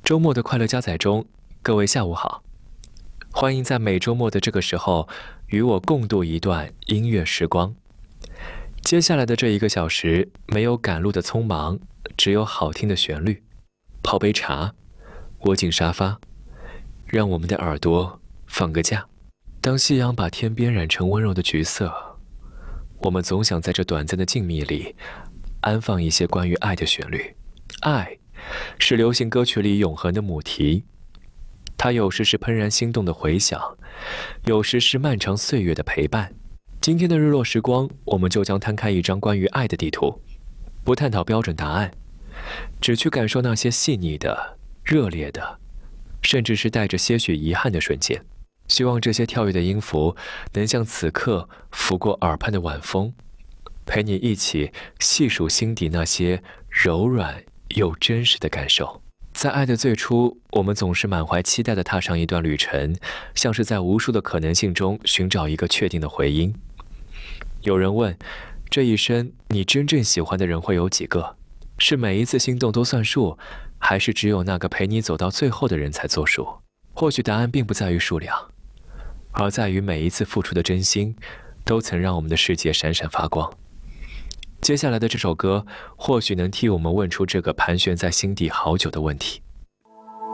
周末的快乐加载中，各位下午好，欢迎在每周末的这个时候与我共度一段音乐时光。接下来的这1个小时，没有赶路的匆忙，只有好听的旋律。泡杯茶，窝进沙发，让我们的耳朵放个假。当夕阳把天边染成温柔的橘色，我们总想在这短暂的静谧里安放一些关于爱的旋律。爱是流行歌曲里永恒的母题，它有时是怦然心动的回响，有时是漫长岁月的陪伴。今天的日落时光，我们就将摊开一张关于爱的地图，不探讨标准答案，只去感受那些细腻的、热烈的，甚至是带着些许遗憾的瞬间。希望这些跳跃的音符能像此刻拂过耳畔的晚风，陪你一起细数心底那些柔软又真实的感受。在爱的最初，我们总是满怀期待地踏上一段旅程，像是在无数的可能性中寻找一个确定的回音。有人问，这一生你真正喜欢的人会有几个？是每一次心动都算数，还是只有那个陪你走到最后的人才作数？或许答案并不在于数量，而在于每一次付出的真心，都曾让我们的世界闪闪发光。接下来的这首歌，或许能替我们问出这个盘旋在心底好久的问题。